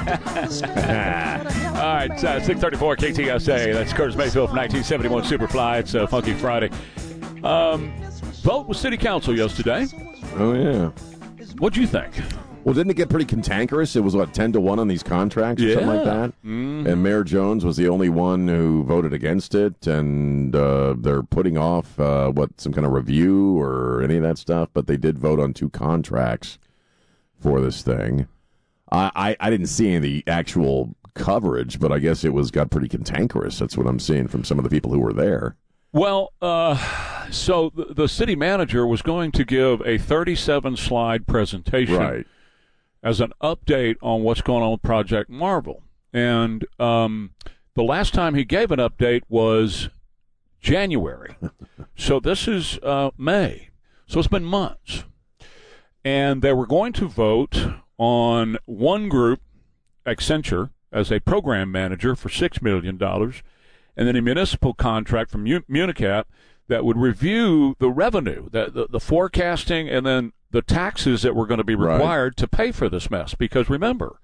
All right, 634 KTSA. That's Curtis Mayfield from 1971 Superfly. It's Funky Friday. Vote with City Council yesterday. Oh, yeah. What'd you think? Well, didn't it get pretty cantankerous? It was, 10-1 on these contracts or something like that? Mm-hmm. And Mayor Jones was the only one who voted against it, and they're putting off, some kind of review or any of that stuff, but they did vote on 2 contracts for this thing. I didn't see any of the actual coverage, but I guess it got pretty cantankerous. That's what I'm seeing from some of the people who were there. Well, so the city manager was going to give a 37-slide presentation. Right. As an update on what's going on with Project Marvel. And the last time he gave an update was January. So this is May. So it's been months. And they were going to vote on one group, Accenture, as a program manager for $6 million, and then a municipal contract from Municap that would review the revenue, the forecasting, and then the taxes that were going to be required to pay for this mess. Because remember,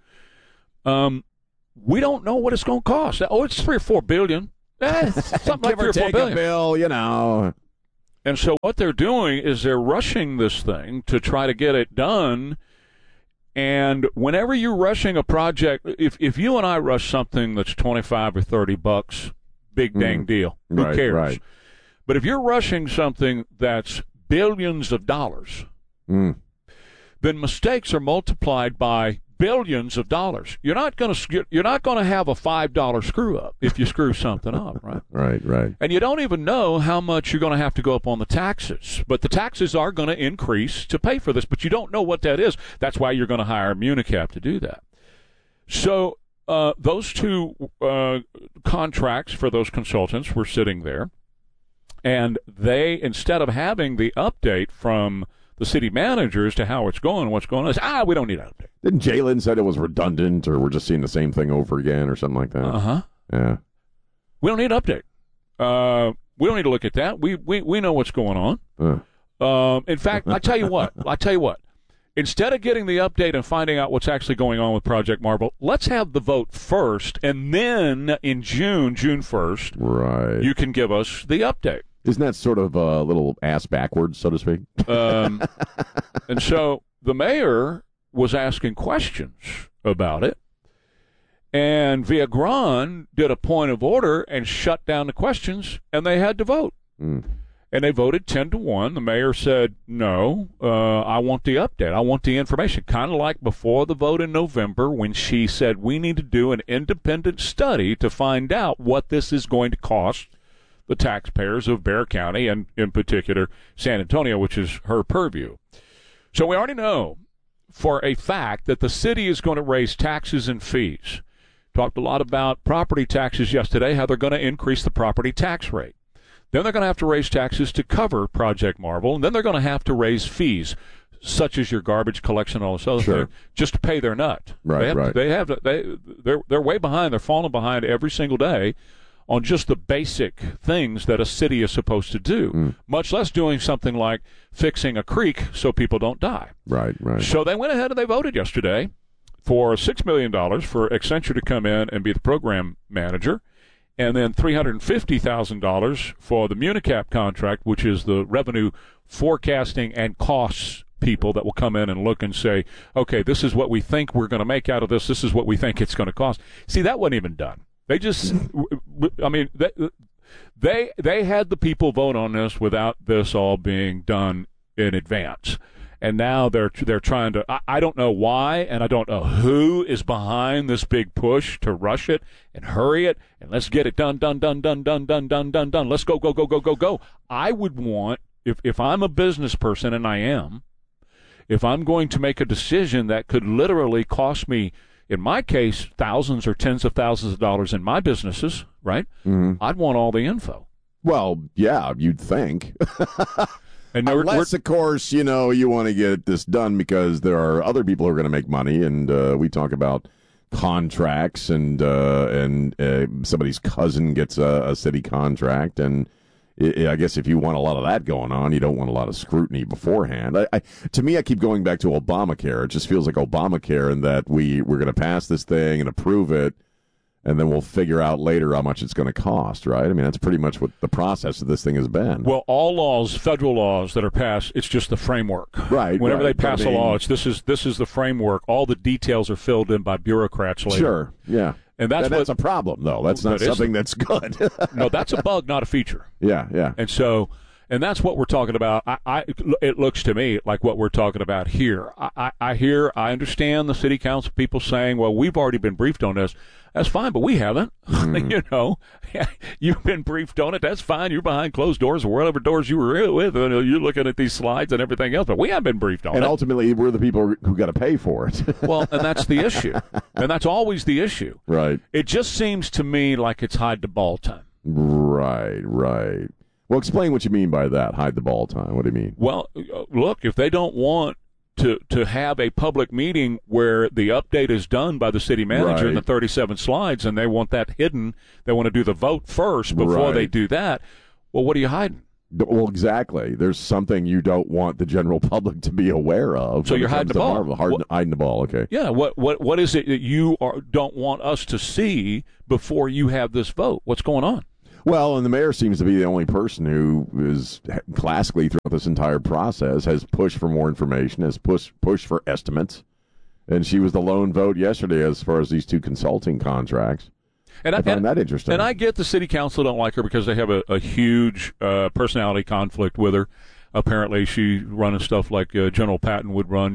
we don't know what it's going to cost. Oh, it's $3 or $4 billion. Something like $3 or $4 billion. A bill, you know. And so what they're doing is they're rushing this thing to try to get it done. And whenever you're rushing a project, if you and I rush something that's $25 or $30, big dang deal. Who cares? Right. But if you're rushing something that's billions of dollars, then mistakes are multiplied by billions of dollars. You're not going to have a $5 screw up if you screw something up, right? Right. And you don't even know how much you're going to have to go up on the taxes. But the taxes are going to increase to pay for this, but you don't know what that is. That's why you're going to hire Municap to do that. So those 2 contracts for those consultants were sitting there, and they, instead of having the update from the city manager as to how it's going, what's going on, we don't need an update. Didn't Jalen said it was redundant, or we're just seeing the same thing over again, or something like that? Uh-huh. Yeah. We don't need an update. We don't need to look at that. We know what's going on. In fact, I tell you what. Instead of getting the update and finding out what's actually going on with Project Marvel, let's have the vote first, and then in June 1st, right, you can give us the update. Isn't that sort of a little ass backwards, so to speak? And so the mayor was asking questions about it, and Viagran did a point of order and shut down the questions, and they had to vote. And they voted 10-1. The mayor said, no, I want the update. I want the information. Kind of like before the vote in November when she said we need to do an independent study to find out what this is going to cost the taxpayers of Bexar County, and in particular San Antonio, which is her purview. So we already know for a fact that the city is going to raise taxes and fees. Talked a lot about property taxes yesterday, how they're going to increase the property tax rate. Then they're going to have to raise taxes to cover Project Marvel, and then they're going to have to raise fees, such as your garbage collection and all this other thing, just to pay their nut. Right. They're way behind. They're falling behind every single day on just the basic things that a city is supposed to do, much less doing something like fixing a creek so people don't die. Right. So they went ahead and they voted yesterday for $6 million for Accenture to come in and be the program manager, and then $350,000 for the Municap contract, which is the revenue forecasting and costs people that will come in and look and say, okay, this is what we think we're going to make out of this. This is what we think it's going to cost. See, that wasn't even done. They just, I mean, they had the people vote on this without this all being done in advance. And now they're trying to, I don't know why, and I don't know who is behind this big push to rush it and hurry it, and let's get it done. Let's go. I would want, if I'm a business person, and I am, if I'm going to make a decision that could literally cost me, in my case, thousands or tens of thousands of dollars in my businesses, right? I'd want all the info. Well, yeah, you'd think. And unless, of course, you want to get this done because there are other people who are going to make money, and we talk about contracts, and somebody's cousin gets a city contract, and I guess if you want a lot of that going on, you don't want a lot of scrutiny beforehand. To me, I keep going back to Obamacare. It just feels like Obamacare in that we're going to pass this thing and approve it, and then we'll figure out later how much it's going to cost, right? I mean, that's pretty much what the process of this thing has been. Well, all laws, federal laws that are passed, it's just the framework. Right. Whenever they pass a law, it's this is the framework. All the details are filled in by bureaucrats later. Sure, yeah. And that's a problem, though. That's not something that's good. No, that's a bug, not a feature. Yeah. And that's what we're talking about. It looks to me like what we're talking about here. I understand the city council people saying, well, we've already been briefed on this. That's fine, but we haven't. You've been briefed on it. That's fine. You're behind closed doors or whatever doors you were with. You're looking at these slides and everything else, but we haven't been briefed on it. And ultimately, we're the people who got to pay for it. Well, and that's the issue. And that's always the issue. Right. It just seems to me like it's hide the ball time. Right. Well, explain what you mean by that, hide the ball time. What do you mean? Well, look, if they don't want to have a public meeting where the update is done by the city manager in the 37 slides, and they want that hidden, they want to do the vote first before they do that, well, what are you hiding? Well, exactly. There's something you don't want the general public to be aware of. So you're hiding the ball. Hiding the ball, okay. Yeah, what is it that you don't want us to see before you have this vote? What's going on? Well, and the mayor seems to be the only person who is classically throughout this entire process has pushed for more information, has pushed for estimates, and she was the lone vote yesterday as far as these two consulting contracts. And I find that interesting. And I get the city council don't like her because they have a huge personality conflict with her. Apparently, she's running stuff like General Patton would run,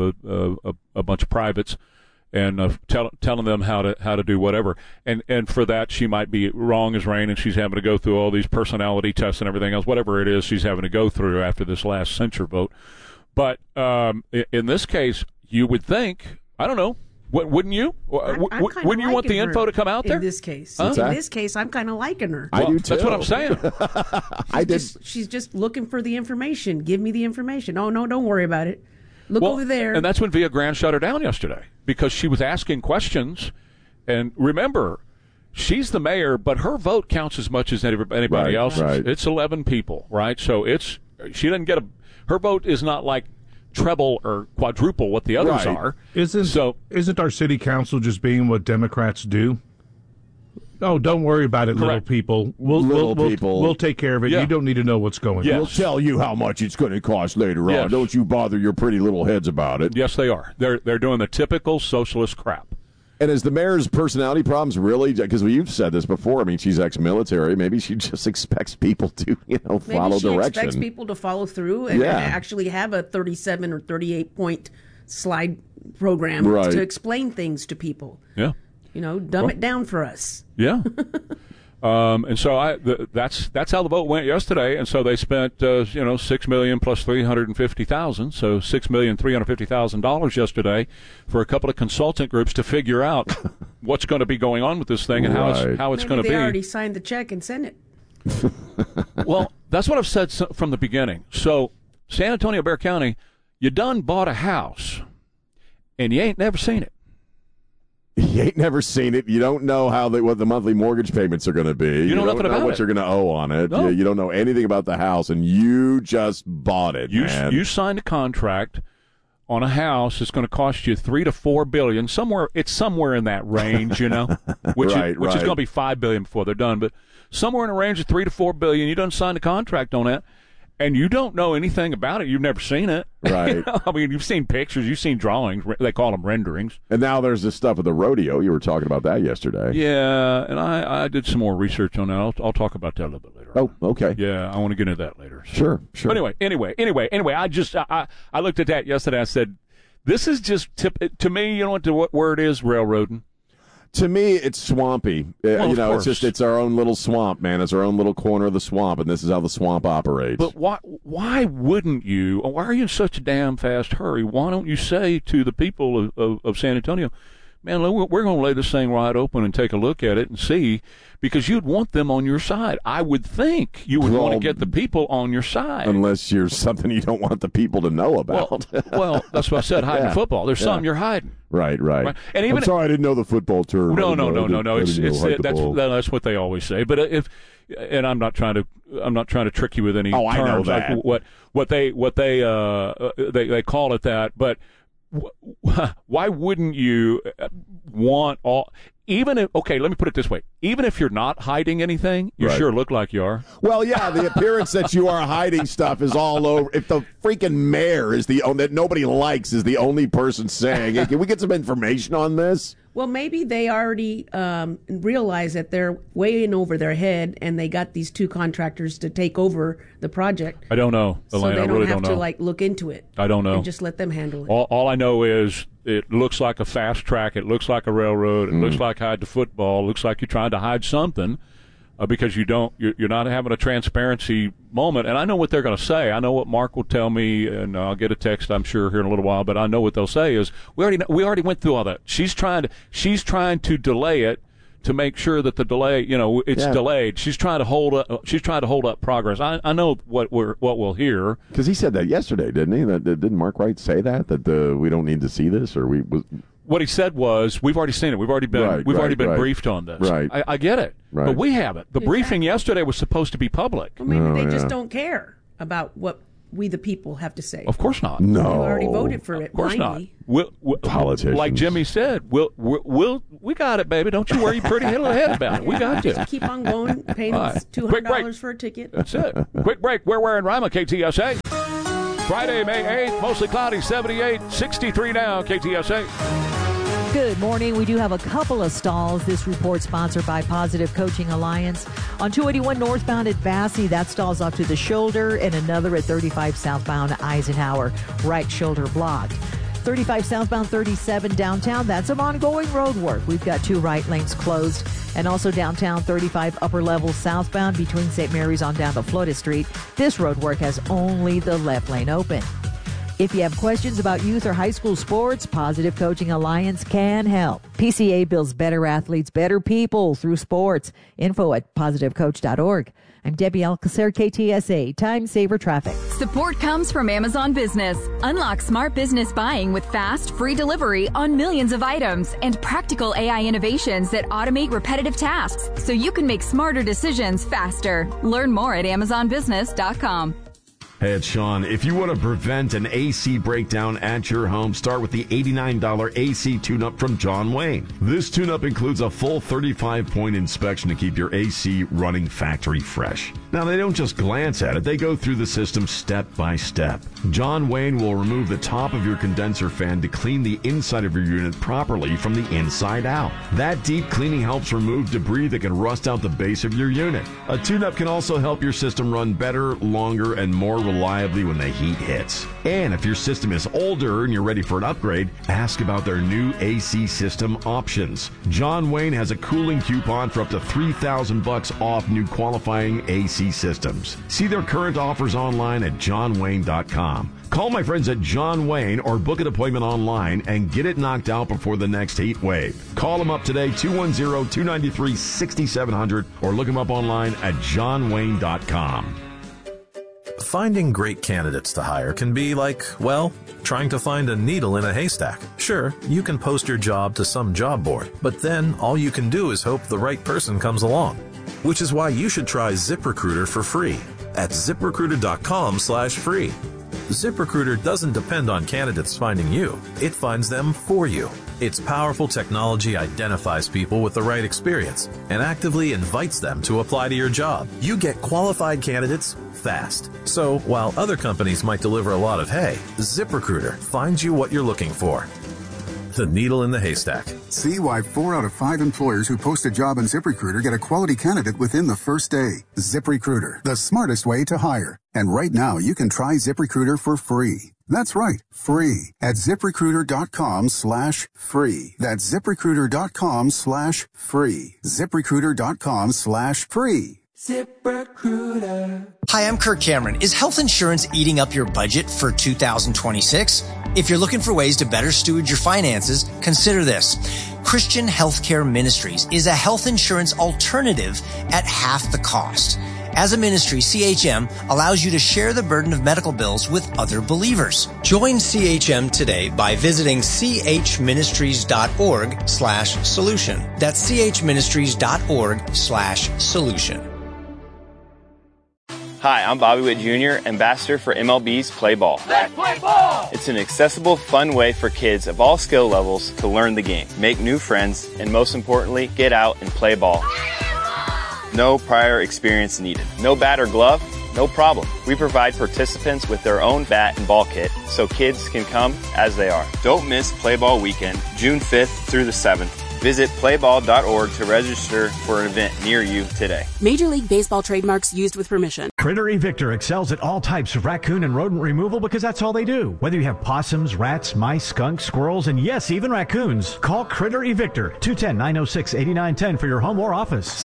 a bunch of privates. And telling them how to do whatever, and for that she might be wrong as rain, and she's having to go through all these personality tests and everything else, whatever it is she's having to go through after this last censure vote. But in this case, you would think, I don't know, wouldn't you? Wouldn't you want the info to come out there? In this case, I'm kind of liking her. I do too. That's what I'm saying. She's just looking for the information. Give me the information. Oh no, don't worry about it. Look over there. And that's when Villa Grande shut her down yesterday because she was asking questions. And remember, she's the mayor, but her vote counts as much as anybody else's. Right. It's 11 people, right? So she doesn't get her vote is not like treble or quadruple what the others are. Isn't our city council just being what Democrats do? Oh, don't worry about it, little people. We'll take care of it. Yeah. You don't need to know what's going on. We'll tell you how much it's going to cost later on. Don't you bother your pretty little heads about it. Yes, they are. They're doing the typical socialist crap. And is the mayor's personality problems really, because you've said this before, I mean, she's ex-military, maybe she just expects people to, follow direction. Maybe she expects people to follow through and actually have a 37 or 38-point slide program to explain things to people. Yeah. Dumb it down for us. Yeah. And so that's how the vote went yesterday. And so they spent $6 million plus $350,000, so $6,350,000 yesterday for a couple of consultant groups to figure out what's going to be going on with this thing and how it's going to be. They already signed the check and sent it. Well, that's what I've said from the beginning. So San Antonio, Bexar County, you done bought a house, and you ain't never seen it. You ain't never seen it. You don't know what the monthly mortgage payments are going to be. You know nothing about what you're going to owe on it. No. You don't know anything about the house, and you just bought it. You signed a contract on a house that's going to cost you $3 to $4 billion. It's somewhere in that range, which is going to be $5 billion before they're done. But somewhere in a range of $3 to $4 billion. You done signed a contract on that. And you don't know anything about it. You've never seen it. Right. I mean, you've seen pictures. You've seen drawings. They call them renderings. And now there's this stuff with the rodeo. You were talking about that yesterday. Yeah, and I did some more research on that. I'll talk about that a little bit later. Oh, okay. Yeah, I want to get into that later. So. Sure. But anyway, I looked at that yesterday. I said, this is just, to me, you know what word is? Railroading. To me, it's swampy. It's our own little swamp, man. It's our own little corner of the swamp, and this is how the swamp operates. But why wouldn't you, why are you in such a damn fast hurry? Why don't you say to the people of San Antonio, man, we're going to lay this thing wide open and take a look at it and see, because you'd want them on your side. I would think you would want to get the people on your side. Unless you're something you don't want the people to know about. Well, that's what I said, hiding football. There's something you're hiding. Right. And even I'm sorry, I didn't know the football term. No. That's what they always say. But and I'm not trying to trick you with any terms. I know that. Like what they call it that. But why wouldn't you want all? Even if, okay, let me put it this way. Even if you're not hiding anything, you sure look like you are. Well, yeah, the appearance that you are hiding stuff is all over. If the freaking mayor is that nobody likes is the only person saying, hey, can we get some information on this? Well, maybe they already realize that they're way in over their head, and they got these two contractors to take over the project. I don't know, Elaine. So they I really don't have don't know. to look into it. I don't know. And just let them handle it. All I know is it looks like a fast track. It looks like a railroad. It looks like hide the football. It looks like you're trying to hide something because you're not having a transparency moment. And I know what they're going to say. I know what Mark will tell me, and I'll get a text, I'm sure, here in a little while. But I know what they'll say is we already went through all that. She's trying to delay it to make sure that the delay, it's delayed. She's trying to hold up progress. I know what we'll hear, because he said that yesterday, didn't he? Didn't Mark Wright say that we don't need to see this, or What he said was, we've already seen it. We've already been briefed on this. Right. I get it, but we haven't. The briefing yesterday was supposed to be public. Well, maybe they just don't care about what we the people have to say. Of course not. No, you already voted for it. Of course blindly. not. Politicians, like Jimmy said, we got it, baby. Don't you worry your pretty little head about it. We got you. Just keep on going, paying $200 for a ticket. That's it. Quick break. We're wearing Rima, KTSA. Friday, May 8th, mostly cloudy, 78, 63 now, KTSA. Good morning. We do have a couple of stalls. This report sponsored by Positive Coaching Alliance. On 281 northbound at Basse, that stall's off to the shoulder, and another at 35 southbound Eisenhower. Right shoulder blocked. 35 southbound 37 downtown, that's some ongoing road work. We've got 2 right lanes closed. And also downtown 35 upper level southbound between St. Mary's on down to Florida Street. This road work has only the left lane open. If you have questions about youth or high school sports, Positive Coaching Alliance can help. PCA builds better athletes, better people through sports. Info at positivecoach.org. I'm Debbie Alcacer, KTSA, Time Saver Traffic. Support comes from Amazon Business. Unlock smart business buying with fast, free delivery on millions of items and practical AI innovations that automate repetitive tasks so you can make smarter decisions faster. Learn more at amazonbusiness.com. Hey, it's Sean. If you want to prevent an AC breakdown at your home, start with the $89 AC tune-up from John Wayne. This tune-up includes a full 35-point inspection to keep your AC running factory fresh. Now, they don't just glance at it. They go through the system step by step. John Wayne will remove the top of your condenser fan to clean the inside of your unit properly from the inside out. That deep cleaning helps remove debris that can rust out the base of your unit. A tune-up can also help your system run better, longer, and more reliably when the heat hits. And if your system is older and you're ready for an upgrade, ask about their new AC system options. John Wayne has a cooling coupon for up to $3,000 off new qualifying AC systems. See their current offers online at johnwayne.com. Call my friends at John Wayne or book an appointment online and get it knocked out before the next heat wave. Call them up today, 210-293-6700, or look them up online at johnwayne.com. Finding great candidates to hire can be like, well, trying to find a needle in a haystack. Sure, you can post your job to some job board, but then all you can do is hope the right person comes along. Which is why you should try ZipRecruiter for free at ZipRecruiter.com/free. ZipRecruiter doesn't depend on candidates finding you. It finds them for you. Its powerful technology identifies people with the right experience and actively invites them to apply to your job. You get qualified candidates fast. So while other companies might deliver a lot of hay, ZipRecruiter finds you what you're looking for. The needle in the haystack. See why 4 out of 5 employers who post a job on ZipRecruiter get a quality candidate within the first day. ZipRecruiter, the smartest way to hire. And right now, you can try ZipRecruiter for free. That's right, free at ZipRecruiter.com/free. That's ZipRecruiter.com/free. ZipRecruiter.com/free. ZipRecruiter. Hi, I'm Kirk Cameron. Is health insurance eating up your budget for 2026? If you're looking for ways to better steward your finances, consider this. Christian Healthcare Ministries is a health insurance alternative at half the cost. As a ministry, CHM allows you to share the burden of medical bills with other believers. Join CHM today by visiting chministries.org/solution. That's chministries.org/solution. Hi, I'm Bobby Witt Jr., ambassador for MLB's Play Ball. Let's play ball! It's an accessible, fun way for kids of all skill levels to learn the game, make new friends, and most importantly, get out and play ball. No prior experience needed. No bat or glove? No problem. We provide participants with their own bat and ball kit so kids can come as they are. Don't miss Play Ball Weekend, June 5th through the 7th. Visit playball.org to register for an event near you today. Major League Baseball trademarks used with permission. Critter Evictor excels at all types of raccoon and rodent removal because that's all they do. Whether you have possums, rats, mice, skunks, squirrels, and yes, even raccoons, call Critter Evictor, 210-906-8910 for your home or office.